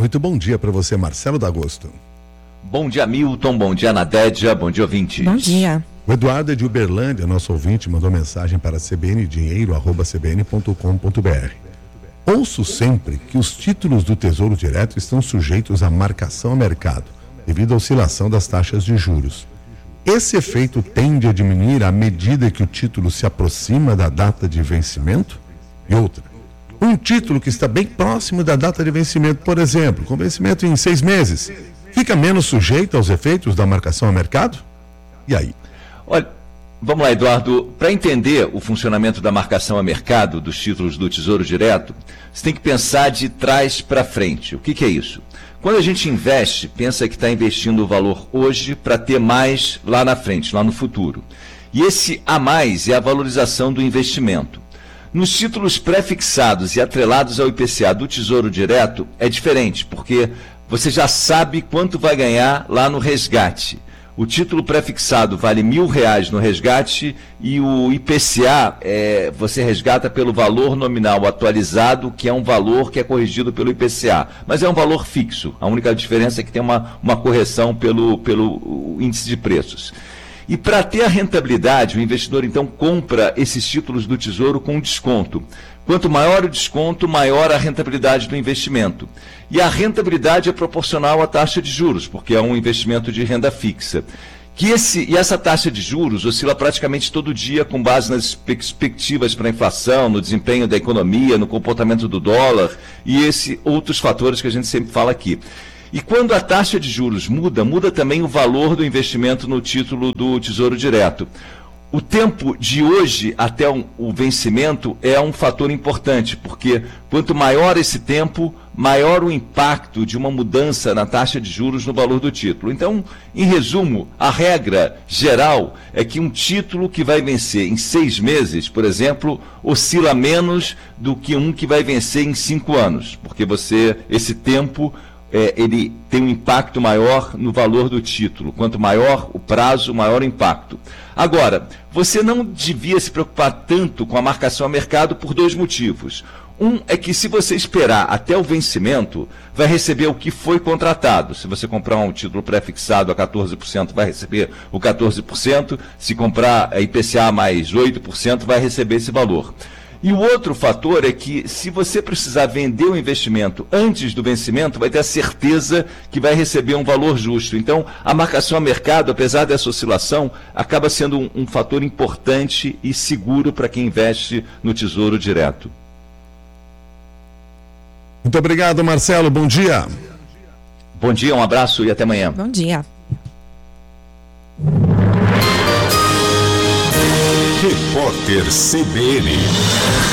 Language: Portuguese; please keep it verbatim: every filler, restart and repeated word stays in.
Muito bom dia para você, Marcelo D'Agosto. Bom dia, Milton. Bom dia, Nadédia. Bom dia, ouvintes. Bom dia. O Eduardo é de Uberlândia, nosso ouvinte, mandou mensagem para c b n dinheiro arroba c b n ponto com ponto b r. Ouço sempre que os títulos do Tesouro Direto estão sujeitos à marcação a mercado, devido à oscilação das taxas de juros. Esse efeito tende a diminuir à medida que o título se aproxima da data de vencimento? E outra, um título que está bem próximo da data de vencimento, por exemplo, com vencimento em seis meses, fica menos sujeito aos efeitos da marcação a mercado? E aí? Olha, vamos lá, Eduardo. Para entender o funcionamento da marcação a mercado dos títulos do Tesouro Direto, você tem que pensar de trás para frente. O que, que é isso? Quando a gente investe, pensa que está investindo o valor hoje para ter mais lá na frente, lá no futuro. E esse a mais é a valorização do investimento. Nos títulos pré-fixados e atrelados ao I P C A do Tesouro Direto, é diferente, porque você já sabe quanto vai ganhar lá no resgate. O título pré-fixado vale mil reais no resgate e o I P C A é, você resgata pelo valor nominal atualizado, que é um valor que é corrigido pelo I P C A. Mas é um valor fixo. A única diferença é que tem uma, uma correção pelo, pelo índice de preços. E para ter a rentabilidade, o investidor então compra esses títulos do Tesouro com desconto. Quanto maior o desconto, maior a rentabilidade do investimento. E a rentabilidade é proporcional à taxa de juros, porque é um investimento de renda fixa. Que esse, e essa taxa de juros oscila praticamente todo dia com base nas perspectivas para a inflação, no desempenho da economia, no comportamento do dólar e esses outros fatores que a gente sempre fala aqui. E quando a taxa de juros muda, muda também o valor do investimento no título do Tesouro Direto. O tempo de hoje até o vencimento é um fator importante, porque quanto maior esse tempo, maior o impacto de uma mudança na taxa de juros no valor do título. Então, em resumo, a regra geral é que um título que vai vencer em seis meses, por exemplo, oscila menos do que um que vai vencer em cinco anos, porque você, esse tempo... É, ele tem um impacto maior no valor do título. Quanto maior o prazo, maior o impacto. Agora, você não devia se preocupar tanto com a marcação a mercado por dois motivos. Um é que se você esperar até o vencimento, vai receber o que foi contratado. Se você comprar um título pré-fixado a quatorze por cento, vai receber o quatorze por cento. Se comprar I P C A mais oito por cento, vai receber esse valor. E o outro fator é que, se você precisar vender o investimento antes do vencimento, vai ter a certeza que vai receber um valor justo. Então, a marcação a mercado, apesar dessa oscilação, acaba sendo um, um fator importante e seguro para quem investe no Tesouro Direto. Muito obrigado, Marcelo. Bom dia. Bom dia, um abraço e até amanhã. Bom dia. Repórter C B N.